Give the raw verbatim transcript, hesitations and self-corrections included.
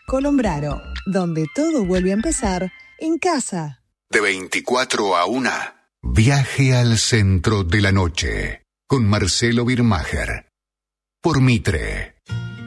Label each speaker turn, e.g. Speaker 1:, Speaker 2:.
Speaker 1: Colombraro, donde todo vuelve a empezar en casa.
Speaker 2: De veinticuatro a una. Viaje al centro de la noche. Con Marcelo Birmacher. Por Mitre.